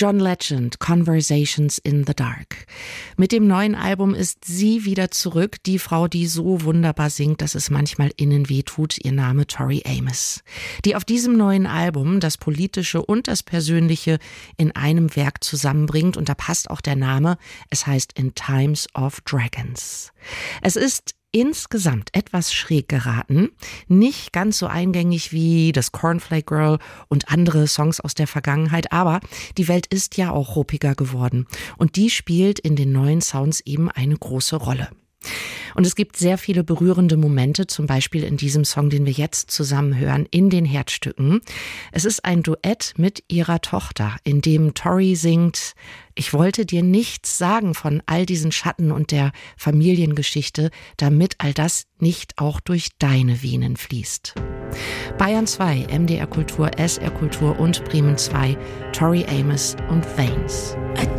John Legend, Conversations in the Dark. Mit dem neuen Album ist sie wieder zurück, die Frau, die so wunderbar singt, dass es manchmal innen weh tut, ihr Name Tori Amos. Die auf diesem neuen Album das Politische und das Persönliche in einem Werk zusammenbringt, und da passt auch der Name, es heißt In Times of Dragons. Es ist insgesamt etwas schräg geraten, nicht ganz so eingängig wie das Cornflake Girl und andere Songs aus der Vergangenheit, aber die Welt ist ja auch ruppiger geworden und die spielt in den neuen Sounds eben eine große Rolle. Und es gibt sehr viele berührende Momente, zum Beispiel in diesem Song, den wir jetzt zusammen hören, in den Herzstücken. Es ist ein Duett mit ihrer Tochter, in dem Tori singt: Ich wollte dir nichts sagen von all diesen Schatten und der Familiengeschichte, damit all das nicht auch durch deine Venen fließt. Bayern 2, MDR Kultur, SR Kultur und Bremen 2, Tori Amos und Veins.